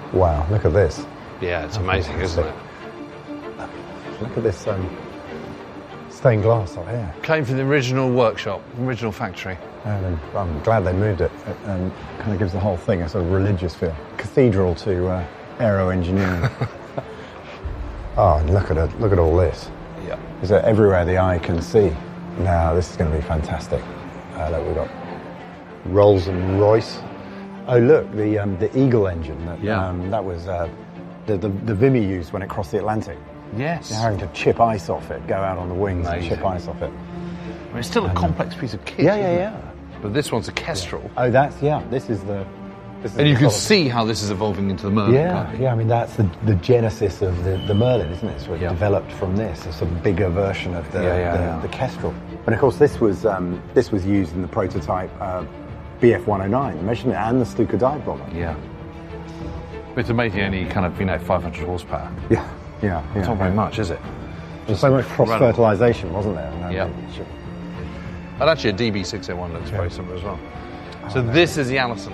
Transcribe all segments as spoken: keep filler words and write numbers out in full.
Wow, look at this. Yeah, it's amazing, isn't it? Look at this um, stained glass up here. Came from the original workshop, original factory. And I'm glad they moved it. It um, kind of gives the whole thing a sort of religious feel. Cathedral to uh, aero engineering. Oh, and look at it! Look at all this. Yeah. Is it everywhere the eye can see? Now this is going to be fantastic. Uh, look, we've got Rolls and Royce. Oh, look, the um, the Eagle engine. That, yeah. Um, that was uh, the, the the Vimy used when it crossed the Atlantic. Yes. They're having to chip ice off it, go out on the wings Amazing. and chip ice off it. I mean, it's still a and, complex piece of kit. Yeah, yeah, isn't yeah. It? But this one's a Kestrel. Yeah. Oh, that's yeah. This is the. This is and you the can see how this is evolving into the Merlin. Yeah, yeah. I mean, that's the, the genesis of the, the Merlin, isn't it? So it yeah. developed from this, a sort of bigger version of the yeah, yeah, the, yeah. the Kestrel. And of course, this was um, this was used in the prototype uh, B F one oh nine, the Messerschmitt and the Stuka dive bomber. Yeah. But it's amazing, any kind of you know five hundred horsepower. Yeah, yeah. It's yeah, not very yeah. much, is it? There's so much cross-fertilisation, wasn't there? And yeah. Should... And actually, a D B six oh one looks yeah. very similar as well. Oh, so no. this is the Allison.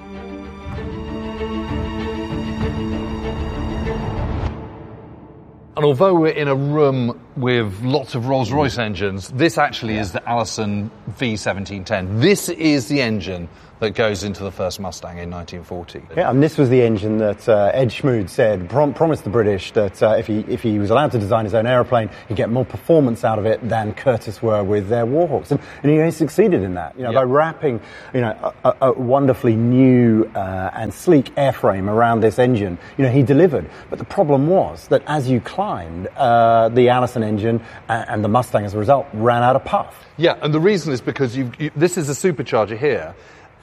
And although we're in a room with lots of Rolls-Royce engines, this actually yeah. is the Allison V seventeen ten. This is the engine that goes into the first Mustang in nineteen forty. Yeah, and this was the engine that uh, Ed Schmood said, prom- promised the British that uh, if he if he was allowed to design his own aeroplane, he'd get more performance out of it than Curtiss were with their Warhawks. And, and he succeeded in that, you know, yep. by wrapping, you know, a, a wonderfully new uh, and sleek airframe around this engine. You know, he delivered. But the problem was that as you climbed, uh, the Allison engine and, and the Mustang, as a result, ran out of puff. Yeah, and the reason is because you've, you, this is a supercharger here.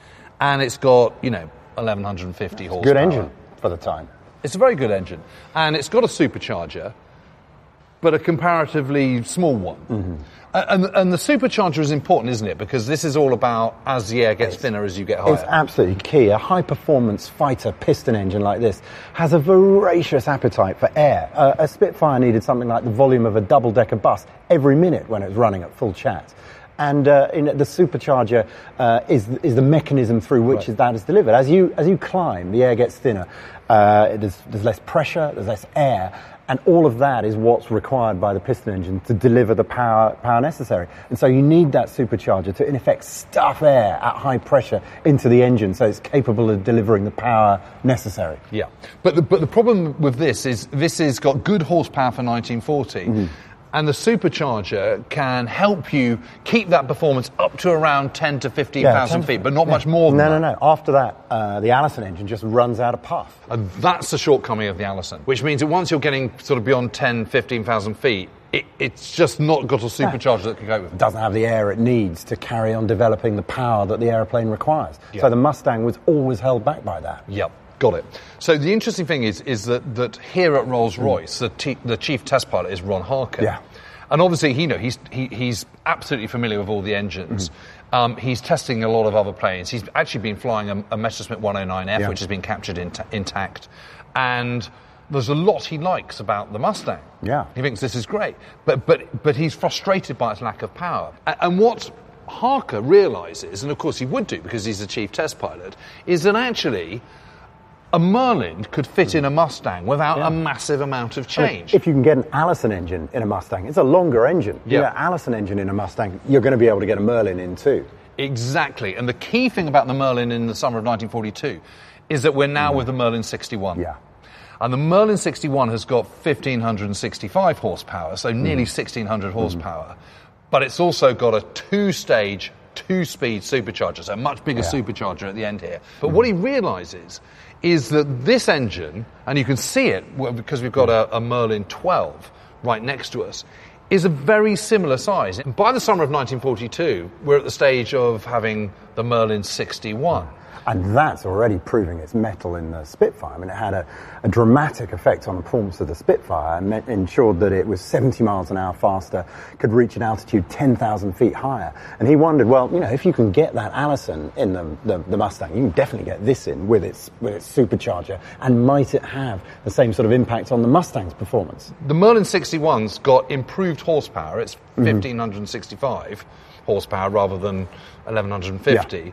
And it's got, you know, eleven fifty horsepower. Good engine for the time. It's a very good engine. And it's got a supercharger, but a comparatively small one. Mm-hmm. And, and the supercharger is important, isn't it? Because this is all about as the air gets it's, thinner, as you get higher. It's absolutely key. A high-performance fighter piston engine like this has a voracious appetite for air. Uh, a Spitfire needed something like the volume of a double-decker bus every minute when it was running at full chat. And uh, in, the supercharger uh, is is the mechanism through which right. that is delivered. As you as you climb, the air gets thinner. Uh, there's, there's less pressure. There's less air, and all of that is what's required by the piston engine to deliver the power power necessary. And so you need that supercharger to, in effect, stuff air at high pressure into the engine, so it's capable of delivering the power necessary. Yeah, but the, but the problem with this is this has got good horsepower for nineteen forty. Mm-hmm. And the supercharger can help you keep that performance up to around ten to fifteen thousand yeah, feet, but not yeah. much more than no, that. No, no, no. After that, uh, the Allison engine just runs out of puff. And that's the shortcoming of the Allison, which means that once you're getting sort of beyond ten, fifteen thousand feet, it, it's just not got a supercharger no. that can go with it. It doesn't have the air it needs to carry on developing the power that the aeroplane requires. Yep. So the Mustang was always held back by that. Yep. Got it. So the interesting thing is is that, that here at Rolls-Royce, mm. the, t- the chief test pilot is Ron Harker. Yeah. And obviously, he, you know, he's he, he's absolutely familiar with all the engines. Mm. Um, he's testing a lot of other planes. He's actually been flying a, a Messerschmitt one oh nine F, yeah. which has been captured int- intact. And there's a lot he likes about the Mustang. Yeah. He thinks this is great. But but but he's frustrated by its lack of power. And, and what Harker realises, and of course he would do because he's the chief test pilot, is that actually a Merlin could fit in a Mustang without yeah. a massive amount of change. If you can get an Allison engine in a Mustang, it's a longer engine. Yeah. You know, Allison engine in a Mustang, you're going to be able to get a Merlin in too. Exactly. And the key thing about the Merlin in the summer of nineteen forty-two is that we're now mm. with the Merlin sixty-one. Yeah. And the Merlin sixty-one has got one thousand five hundred sixty-five horsepower, so nearly mm. sixteen hundred horsepower. Mm. But it's also got a two-stage, two-speed supercharger, so a much bigger yeah. supercharger at the end here. But mm. what he realises is that this engine, and you can see it because we've got a, a Merlin twelve right next to us, is a very similar size. And by the summer of nineteen forty-two, we're at the stage of having the Merlin sixty-one. And that's already proving its mettle in the Spitfire. I mean, it had a, a dramatic effect on the performance of the Spitfire and met, ensured that it was seventy miles an hour faster, could reach an altitude ten thousand feet higher. And he wondered, well, you know, if you can get that Allison in the, the, the Mustang, you can definitely get this in with its, with its supercharger. And might it have the same sort of impact on the Mustang's performance? The Merlin sixty-one's got improved horsepower. It's mm-hmm. one thousand five hundred sixty-five horsepower rather than eleven fifty. Yeah.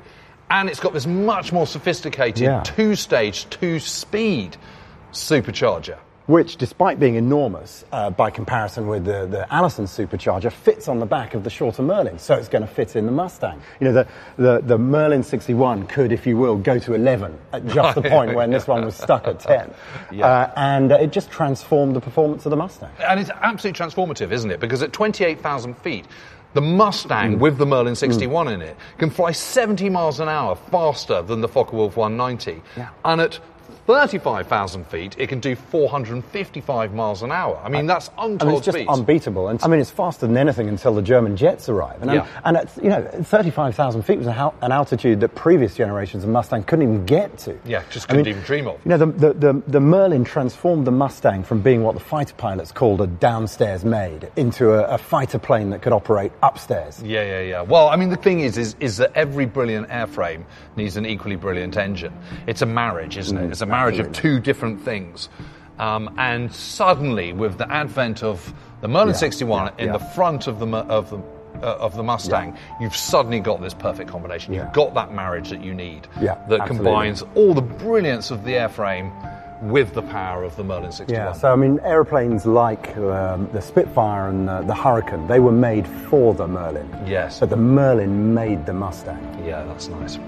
And it's got this much more sophisticated Yeah. two-stage, two-speed supercharger. Which, despite being enormous uh, by comparison with the, the Allison supercharger, fits on the back of the shorter Merlin, so it's going to fit in the Mustang. You know, the, the, the Merlin sixty-one could, if you will, go to eleven at just the point when this one was stuck at ten. Yeah. Uh, and uh, it just transformed the performance of the Mustang. And it's absolutely transformative, isn't it? Because at twenty-eight thousand feet, the Mustang mm. with the Merlin sixty-one mm. in it can fly seventy miles an hour faster than the Focke-Wulf one ninety. Yeah. And at thirty-five thousand feet, it can do four hundred fifty-five miles an hour. I mean, that's untold I mean, it's just speeds. unbeatable. And I mean, it's faster than anything until the German jets arrive. And, yeah. and at, you know, thirty-five thousand feet was an altitude that previous generations of Mustang couldn't even get to. Yeah, just couldn't I mean, even dream of. You know, the, the, the, the Merlin transformed the Mustang from being what the fighter pilots called a downstairs maid into a, a fighter plane that could operate upstairs. Yeah, yeah, yeah. Well, I mean, the thing is, is, is that every brilliant airframe needs an equally brilliant engine. It's a marriage, isn't it? It's a marriage Absolutely. of two different things. Um, and suddenly, with the advent of the Merlin yeah, sixty-one yeah, in yeah. the front of the of the uh, of the Mustang, yeah. you've suddenly got this perfect combination. Yeah. You've got that marriage that you need, yeah, that absolutely. combines all the brilliance of the airframe with the power of the Merlin sixty-one. Yeah, so I mean, aeroplanes like um, the Spitfire and uh, the Hurricane, they were made for the Merlin. Yes. But the Merlin made the Mustang. Yeah, that's nice.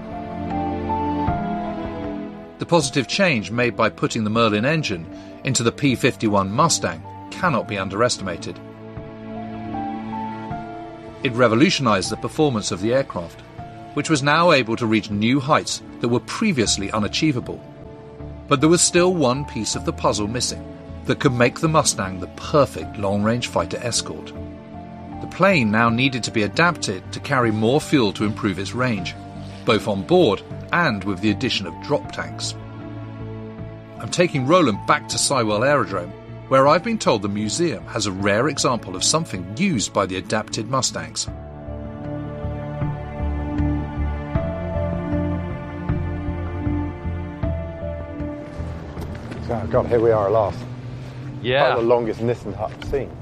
The positive change made by putting the Merlin engine into the P fifty-one Mustang cannot be underestimated. It revolutionized the performance of the aircraft, which was now able to reach new heights that were previously unachievable. But there was still one piece of the puzzle missing that could make the Mustang the perfect long-range fighter escort. The plane now needed to be adapted to carry more fuel to improve its range, both on board and with the addition of drop tanks. I'm taking Roland back to Sywell Aerodrome, where I've been told the museum has a rare example of something used by the adapted Mustangs. Oh God, here we are at last. Yeah. Probably the longest Nissan hut I've seen.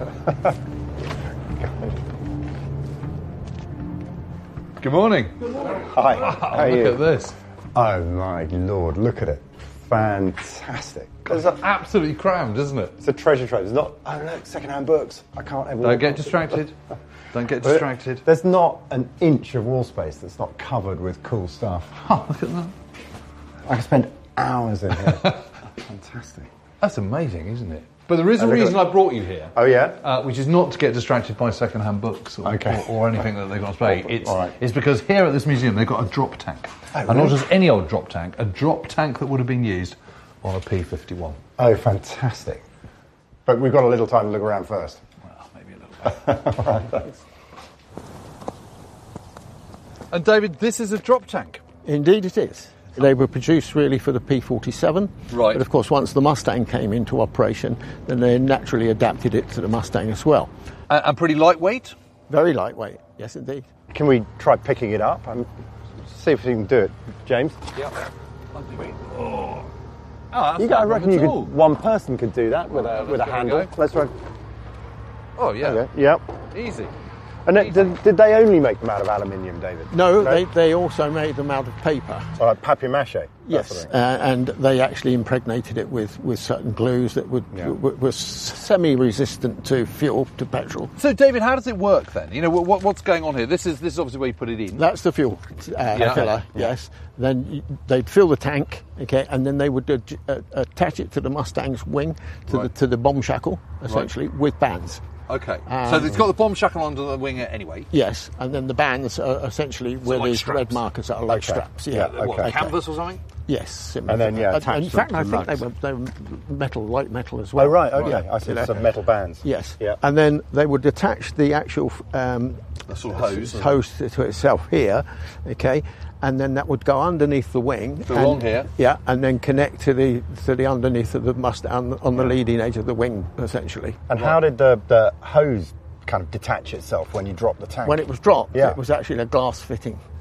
Good morning. Good morning. Hi. Wow, How are look you? at this. Oh my Lord, look at it. Fantastic. It's absolutely crammed, isn't it? It's a treasure trove. There's not, oh look, second-hand books. I can't ever... Don't get distracted. Don't get distracted. There's not an inch of wall space that's not covered with cool stuff. Oh, look at that. I could spend hours in here. Fantastic. That's amazing, isn't it? But there is a Oh, look at reason it. I brought you here. Oh, yeah? Uh, which is not to get distracted by second-hand books or, Okay. or, or anything that they've got to play. It's, All right. it's because here at this museum they've got a drop tank. Oh, And not really? just any old drop tank, a drop tank that would have been used on a P fifty-one. Oh, fantastic. But we've got a little time to look around first. Well, maybe a little bit. All right, thanks. And David, this is a drop tank. Indeed it is. They were produced really for the P forty-seven. Right. But of course, once the Mustang came into operation, then they naturally adapted it to the Mustang as well. Uh, and pretty lightweight. Very lightweight, yes indeed. Can we try picking it up? Um, see if we can do it. James? Yeah. Oh. Oh, that's You, not I a reckon problem you at could, all. one person could do that with a, Let's with a give it a handle. go. Let's try. Oh, yeah. Okay. Yep. Easy. And it, did, did they only make them out of aluminium, David? No, They, they also made them out of paper. So like papier-mâché? that Yes, sort of thing? uh, and they actually impregnated it with, with certain glues that would Yeah. w- was semi-resistant to fuel, to petrol. So, David, how does it work then? You know, what, what's going on here? This is this is obviously where you put it in. That's the fuel uh, Yeah. filler, yes. Then you, they'd fill the tank, okay, and then they would ad- uh, attach it to the Mustang's wing, to Right. the to the bomb shackle, essentially, with bands. Okay. Um, so it's got the bomb shackle under the wing anyway. Yes, and then the bands are essentially where like these straps? red markers are like Okay. straps. Yeah, Yeah, What, okay. canvas or something? Yes, similar And then, to yeah, that. attach And in them fact, to I the think they lugs. were, they were metal, light metal as well. Oh, right, okay. Right. I see You know. some metal bands. Yes, Yeah. and then they would attach the actual um, A sort of hose. hose to, to itself here, okay, and then that would go underneath the wing. So and, along here? Yeah, and then connect to the to the underneath of the Mustang on the leading edge of the wing, essentially. And how did the, the hose kind of detach itself when you dropped the tank? When it was dropped, Yeah. it was actually a glass fitting.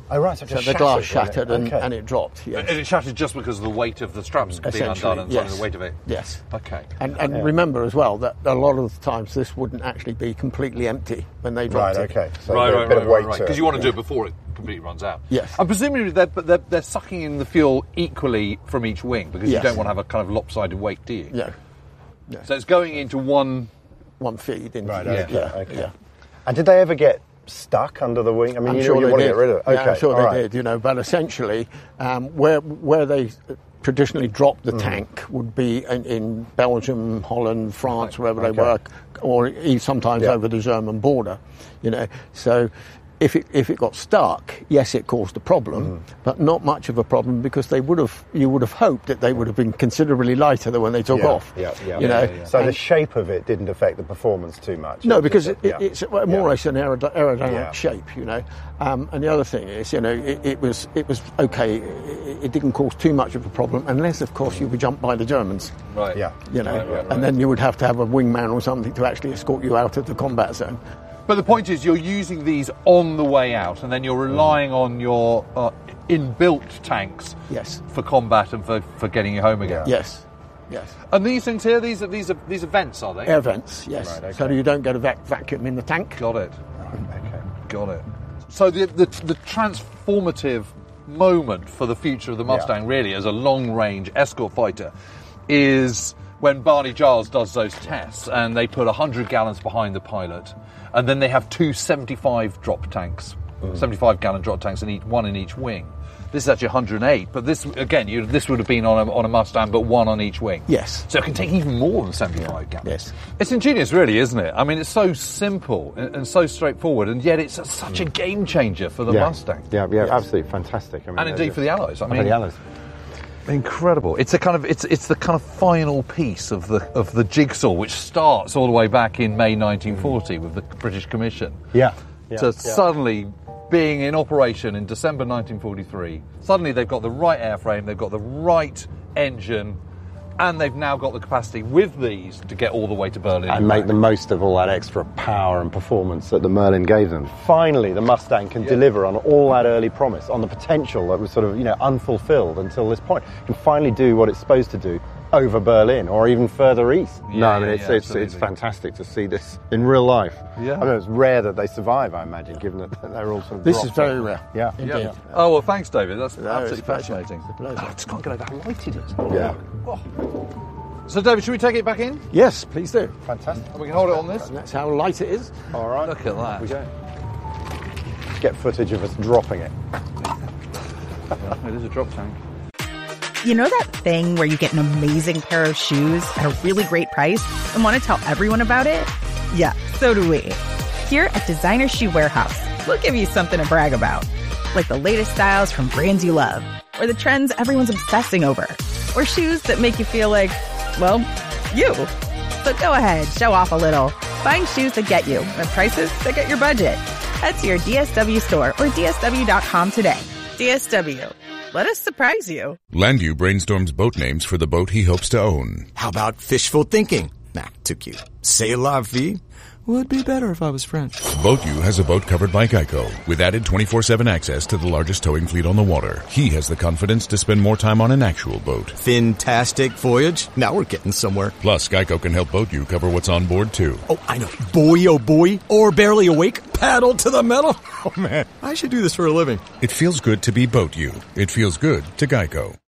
Oh, right, so, it So just the glass shattered, shattered wasn't and, it? Okay. and it dropped. Yes. And it shattered just because of the weight of the straps being Essentially, undone and yes. the weight of it. Yes. Okay. And, and Yeah. remember as well that a lot of the times this wouldn't actually be completely empty when they Right, dropped it. okay. So right, a right, bit right, of weight right, right. to Because it. you want to do it before it completely runs out. Yes. And presumably they're, but they're, they're sucking in the fuel equally from each wing because Yes. you don't want to have a kind of lopsided weight, do you? Yeah. So it's going into one. One feed into Right, yeah, okay, yeah, okay. yeah. And did they ever get stuck under the wing? I mean, I'm you, sure know, you they want did. to get rid of it. Okay, Yeah, I'm sure all they right. did, you know, but essentially um, where where they traditionally dropped the tank would be in, in Belgium, Holland, France, wherever they Okay. were, or e- sometimes Yeah. over the German border, you know. So if it if it got stuck, yes, it caused a problem, but not much of a problem because they would have you would have hoped that they would have been considerably lighter than when they took Yeah, off. yeah, yeah. You know, Yeah, yeah, yeah. So the And- shape of it didn't affect the performance too much? No, It because just- it, yeah. it's more Yeah. or less an aerod- aerodynamic Yeah. shape, you know. Um, and the other thing is, you know, it, it was it was okay. It, it didn't cause too much of a problem, unless, of course, you were jumped by the Germans, Right. Yeah. you know, Right, right, right. and then you would have to have a wingman or something to actually escort you out of the combat zone. But the point is, you're using these on the way out, and then you're relying on your uh, inbuilt tanks Yes. for combat and for, for getting you home again. Yes, yes. And these things here, these are these are these are vents, are they? Air vents, yes. Right, okay. So you don't get a vac- vacuum in the tank. Got it. Okay. Got it. So the, the the transformative moment for the future of the Mustang, really, as a long-range escort fighter, is when Barney Giles does those tests, and they put one hundred gallons behind the pilot, and then they have two seventy-five drop tanks, seventy-five gallon drop tanks, in each one in each wing. This is actually one hundred eight, but this again, you, this would have been on a, on a Mustang, but one on each wing. Yes. So it can take even more than seventy-five gallons. Yes. It's ingenious, really, isn't it? I mean, it's so simple and, and so straightforward, and yet it's a, such a game changer for the Yeah. Mustang. Yeah, yeah, absolutely fantastic. I mean, And indeed for the Allies. I for mean, the Allies. incredible. It's a kind of it's it's the kind of final piece of the of the jigsaw, which starts all the way back in May nineteen forty with the British Commission. Yeah. yeah. To yeah. suddenly being in operation in December nineteen forty-three, suddenly they've got the right airframe, they've got the right engine, and they've now got the capacity with these to get all the way to Berlin. and make back. the most of all that extra power and performance that the Merlin gave them. Finally, the Mustang can deliver on all that early promise, on the potential that was sort of, you know, unfulfilled until this point. It can finally do what it's supposed to do over Berlin or even further east. Yeah, no, I mean, yeah, it's, yeah, it's, it's absolutely. fantastic to see this in real life. Yeah. I mean, it's rare that they survive, I imagine, given that they're all sort of This dropped is very off. rare. Yeah. Indeed. Yeah. Oh, well, thanks, David. That's No, absolutely it's a pleasure. fascinating. It's a pleasure. Oh, I just can't get over how light it is. Yeah. So, David, should we take it back in? Yes, please do. Fantastic. We can hold it on this. And that's how light it is. All right. Look at that. We go. Get footage of us dropping it. It is a drop tank. You know that thing where you get an amazing pair of shoes at a really great price and want to tell everyone about it? Yeah, so do we. Here at Designer Shoe Warehouse, we'll give you something to brag about. Like the latest styles from brands you love, or the trends everyone's obsessing over, or shoes that make you feel like, well, you. So go ahead, show off a little. Find shoes that get you at prices that get your budget. Head to your D S W store or D S W dot com today. D S W. Let us surprise you. Landu brainstorms boat names for the boat he hopes to own. How about fishful thinking? Nah, too cute. C'est la vie? Would be better if I was French. BoatU has a boat covered by Geico with added twenty-four seven access to the largest towing fleet on the water. He has the confidence to spend more time on an actual boat. Fantastic voyage. Now we're getting somewhere. Plus, Geico can help BoatU cover what's on board, too. Oh, I know. Boy, oh boy. Or barely awake. Paddle to the metal. Oh, man. I should do this for a living. It feels good to be BoatU. It feels good to Geico.